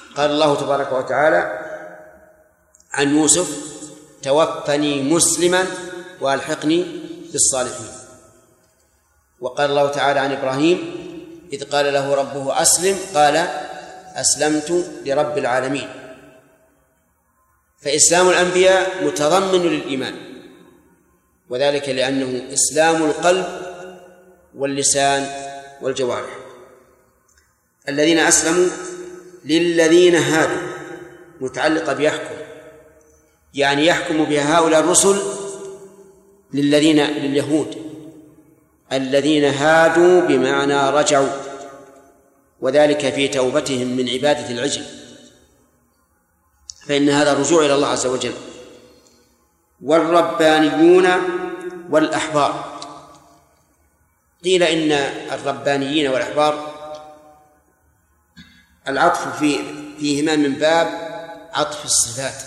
قال الله تبارك وتعالى عن يوسف: توفني مسلما وألحقني بالصالحين. وقال الله تعالى عن إبراهيم إذ قال له ربه أسلم قال أسلمت لرب العالمين. فإسلام الأنبياء متضمن للإيمان، وذلك لأنه إسلام القلب واللسان والجوارح. الذين أسلموا للذين هادوا متعلقة بيحكم، يعني يحكم بها هؤلاء الرسل لليهود الذين هادوا بمعنى رجعوا، وذلك في توبتهم من عبادة العجل، فإن هذا الرجوع إلى الله عز وجل. والربانيون والأحبار، قيل إن الربانيين والأحبار العطف فيهما من باب عطف الصفات،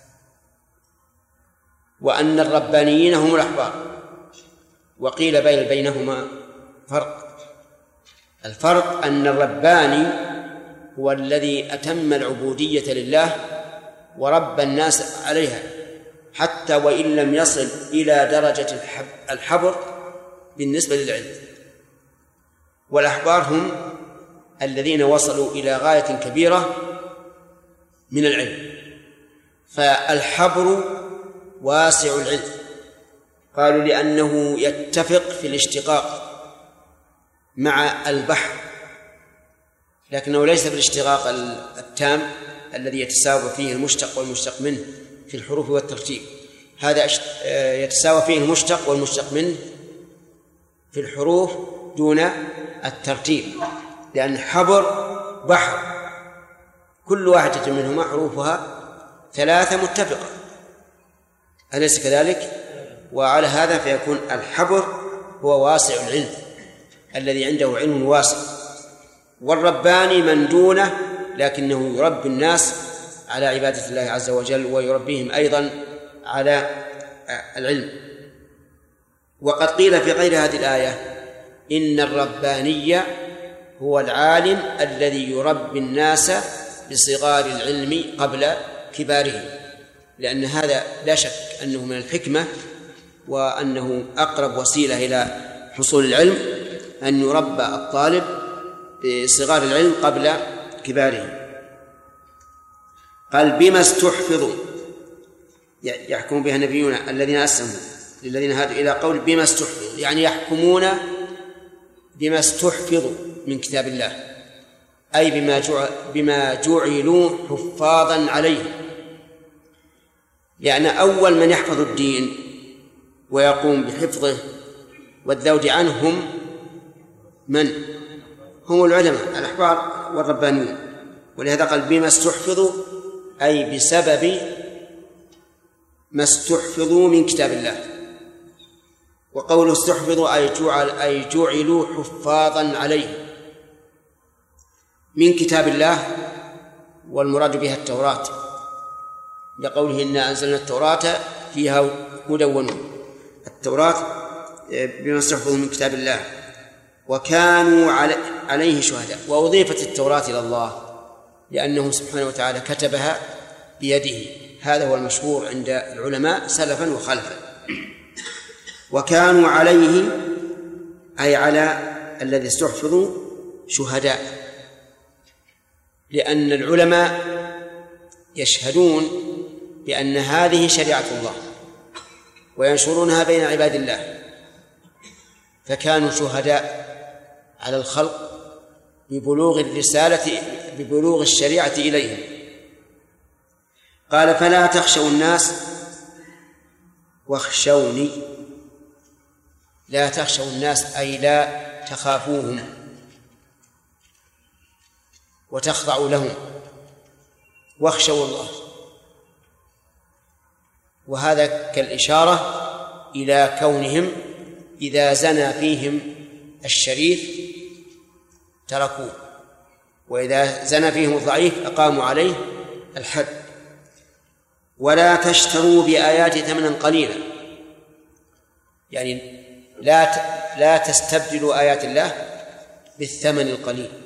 وأن الربانيين هم الأحبار. وقيل بينهما فرق. الفرق أن الرباني هو الذي أتم العبودية لله ورب الناس عليها حتى وإن لم يصل إلى درجة الحبر بالنسبة للعلم، والأحبار هم الذين وصلوا إلى غاية كبيرة من العلم. فالحبر واسع العلم، قالوا لأنه يتفق في الاشتقاق مع البحر، لكنه ليس بالاشتقاق التام الذي يتساوى فيه المشتق والمشتق منه في الحروف والترتيب. هذا يتساوى فيه المشتق والمشتق منه في الحروف دون الترتيب، لأن حبر بحر كل واحدة منهما حروفها 3 متفقة، أليس كذلك؟ وعلى هذا فيكون الحبر هو واسع العلم الذي عنده علم واسع، والرباني من دونه لكنه يربي الناس على عبادة الله عز وجل ويربيهم أيضا على العلم. وقد قيل في غير هذه الآية إن الرباني هو العالم الذي يربي الناس بصغار العلم قبل كباره، لأن هذا لا شك أنه من الحكمة وأنه أقرب وسيلة إلى حصول العلم أن يربى الطالب بصغار العلم قبل كباره. قال بما استحفظوا، يحكم بها النبيون الذين أسلموا للذين هادوا، إلى قول بما استحفظوا يعني يحكمون بما استحفظوا من كتاب الله، أي بما جعلوا حفاظا عليه، لأن أول من يحفظ الدين ويقوم بحفظه والذود عنه هم العلماء الأحبار والربانيون. ولهذا قال بما استحفظوا أي بسبب ما استحفظوا من كتاب الله. وقوله استحفظوا أي جعلوا حفاظا عليه من كتاب الله، والمراد بها التوراة، لقوله إنا أنزلنا التوراة فيها هدى ونور. التوراة بما استحفظوا من كتاب الله وكانوا عليه شهداء. وأضيفت التوراة إلى الله لأنه سبحانه وتعالى كتبها بيده، هذا هو المشهور عند العلماء سلفا وخلفا. وكانوا عليه أي على الذي استحفظوا شهداء، لأن العلماء يشهدون بأن هذه شريعة الله وينشرونها بين عباد الله، فكانوا شهداء على الخلق ببلوغ الرسالة ببلوغ الشريعة إليهم. قال فلا تخشوا الناس واخشوني. لا تخشوا الناس أي لا تخافوهم وتخضعوا لهم، واخشوا الله. وهذا كالإشارة إلى كونهم إذا زنى فيهم الشريف تركوه، وإذا زنى فيهم الضعيف أقاموا عليه الحد. ولا تشتروا بآياتي ثمنا قليلا، يعني لا تستبدلوا آيات الله بالثمن القليل،